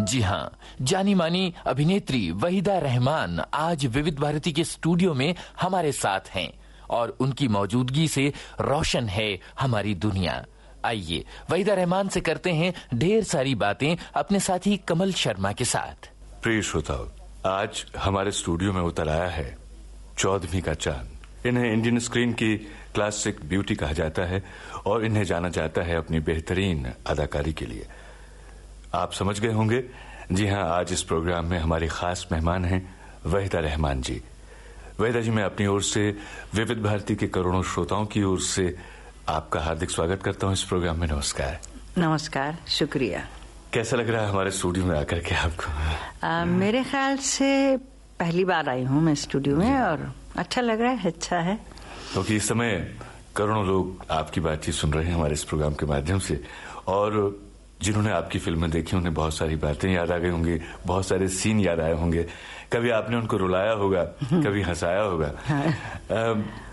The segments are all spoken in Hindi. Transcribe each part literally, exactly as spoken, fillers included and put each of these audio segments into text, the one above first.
जी हाँ, जानी मानी अभिनेत्री वहीदा रहमान आज विविध भारती के स्टूडियो में हमारे साथ हैं और उनकी मौजूदगी से रोशन है हमारी दुनिया। आइए वहीदा रहमान से करते हैं ढेर सारी बातें अपने साथी कमल शर्मा के साथ। प्रिय श्रोताओ, आज हमारे स्टूडियो में उतर आया है चौदहवीं का चांद। इन्हें इंडियन स्क्रीन की क्लासिक ब्यूटी कहा जाता है और इन्हें जाना जाता है अपनी बेहतरीन अदाकारी के लिए। आप समझ गए होंगे, जी हाँ, आज इस प्रोग्राम में हमारी खास मेहमान हैं वहीदा रहमान जी। वहीदा जी, मैं अपनी ओर से विविध भारती के करोड़ों श्रोताओं की ओर से आपका हार्दिक स्वागत करता हूँ इस प्रोग्राम में। नमस्कार। नमस्कार, शुक्रिया। कैसा लग रहा है हमारे स्टूडियो में आकर के आपको? आ, मेरे ख्याल से पहली बार आई हूँ मैं स्टूडियो में और अच्छा लग रहा है, अच्छा है। क्योंकि इस समय करोड़ों लोग आपकी बातचीत सुन रहे हैं हमारे इस प्रोग्राम के माध्यम से, और जिन्होंने आपकी फिल्में देखी उन्हें बहुत सारी बातें याद आ गई होंगी, बहुत सारे सीन याद आए होंगे। कभी आपने उनको रुलाया होगा, कभी हंसाया होगा। आ,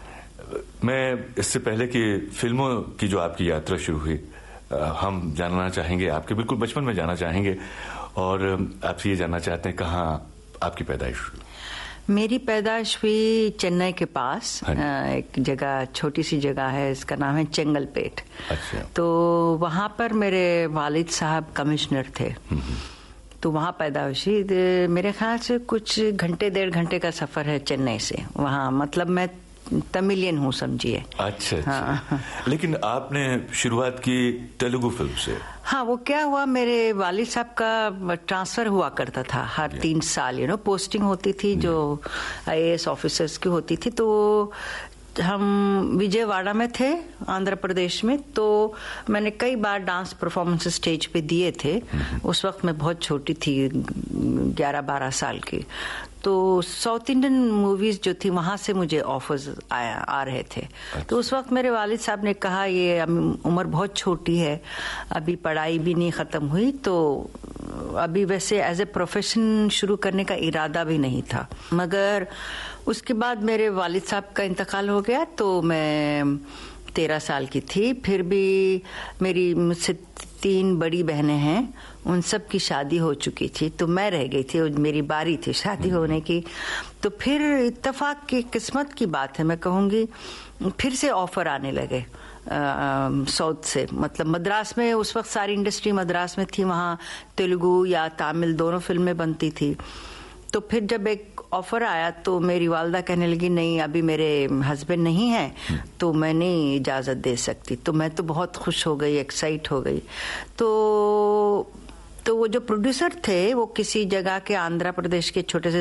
मैं इससे पहले कि फिल्मों की जो आपकी यात्रा शुरू हुई, आ, हम जानना चाहेंगे, आपके बिल्कुल बचपन में जाना चाहेंगे और आपसे ये जानना चाहते हैं कहाँ आपकी पैदाइश हुई? मेरी पैदाइश हुई चेन्नई के पास, एक जगह, छोटी सी जगह है, इसका नाम है चेंगलपेट। अच्छा। तो वहाँ पर मेरे वालिद साहब कमिश्नर थे, तो वहाँ पैदाइश हुई। मेरे ख्याल से कुछ घंटे डेढ़ घंटे का सफर है चेन्नई से वहाँ, मतलब मैं तमिलियन हूँ समझिए। अच्छा, अच्छा। हाँ। लेकिन आपने शुरुआत की तेलुगु फिल्म से? हाँ, वो क्या हुआ, मेरे वालिद साहब का ट्रांसफर हुआ करता था हर तीन साल, यू नो, पोस्टिंग होती थी जो आईएएस ऑफिसर्स की होती थी। तो हम विजयवाड़ा में थे, आंध्र प्रदेश में। तो मैंने कई बार डांस परफॉर्मेंस स्टेज पे दिए थे। उस वक्त मैं बहुत छोटी थी, ग्यारह बारह साल की। तो साउथ इंडियन मूवीज जो थी वहां से मुझे ऑफर्स आया आ रहे थे। अच्छा। तो उस वक्त मेरे वालिद साहब ने कहा ये उम्र बहुत छोटी है, अभी पढ़ाई भी नहीं खत्म हुई, तो अभी वैसे एज ए प्रोफेशन शुरू करने का इरादा भी नहीं था। मगर उसके बाद मेरे वालिद साहब का इंतकाल हो गया, तो मैं तेरह साल की थी। फिर भी मेरी मुझसे तीन बड़ी बहनें हैं, उन सब की शादी हो चुकी थी, तो मैं रह गई थी, मेरी बारी थी शादी होने की। तो फिर इत्तेफाक की, किस्मत की बात है मैं कहूँगी, फिर से ऑफर आने लगे साउथ से, मतलब मद्रास में। उस वक्त सारी इंडस्ट्री मद्रास में थी, वहाँ तेलुगु या तमिल दोनों फिल्में बनती थी। तो फिर जब एक ऑफर आया तो मेरी वालदा कहने लगी नहीं, अभी मेरे हस्बैंड नहीं है तो मैं नहीं इजाजत दे सकती। तो मैं तो बहुत खुश हो गई, एक्साइट हो गई। तो तो वो जो प्रोड्यूसर थे वो किसी जगह के आंध्र प्रदेश के छोटे से